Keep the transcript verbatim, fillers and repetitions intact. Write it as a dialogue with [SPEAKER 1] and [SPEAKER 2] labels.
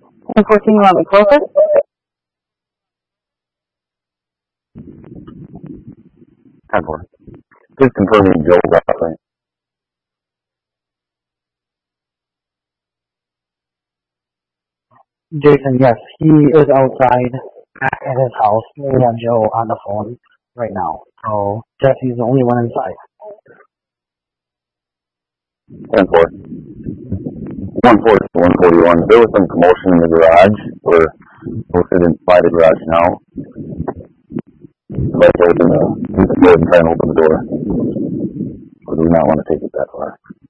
[SPEAKER 1] ten fourteen, you want me closer?
[SPEAKER 2] ten four. Just confirming Joe got right.
[SPEAKER 3] Jason, yes, he is outside at his house. We have Joe on the phone right now. So Jesse's the only one inside.
[SPEAKER 2] ten four. one forty to one forty-one. There was some commotion in the garage. We're posted inside the garage now. Let's open the, we can go ahead and try and open the door. Or do we not want to take it that far?